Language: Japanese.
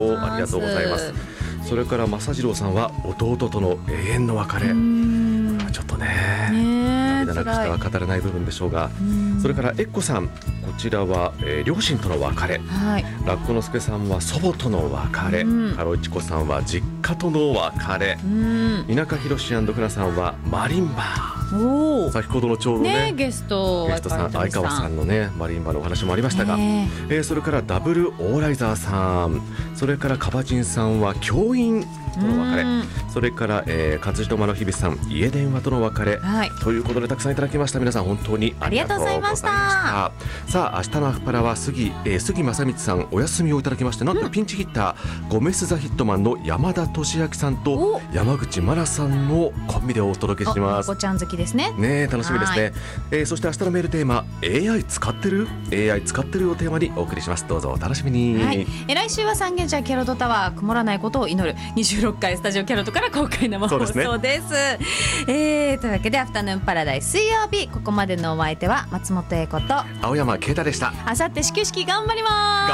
ありがとうございます。それから正次郎さんは弟との永遠の別れ、ちょっとね涙なくしては語れない部分でしょうが、それからえっこさん、こちらは、両親との別れ、ラッコのすけさんは祖母との別れ、ハロイチコさんは実家との別れ、田舎ひろし&くなさんはマリンバ、先ほどのちょうどねゲストさん相川さんのねマリンバのお話もありましたが、それからダブルオーライザーさん、それからカバチンさんは教員との別れ、それから勝人間の日々さん家電話との別れ、ということでたくさんいただきました。皆さん本当にありがとうございました。さあ明日のアフパラは杉正光さんお休みをいただきまして、なんとピンチヒッターゴメスザヒットマンの山田俊明さんと山口真奈さんのコンビでお届けします。 猫ちゃん好きですね。 楽しみですね。そして明日のメールテーマ AI 使ってるをテーマにお送りします。どうぞお楽しみに。 来週は三軒茶屋キャロットタワー曇らないことを祈る26回スタジオキャロットから公開生放送です。というわけでアフタヌーンパラダイス水曜日、ここまでのお相手は松本英子と青山啓太でした。 あさって始球式頑張ります。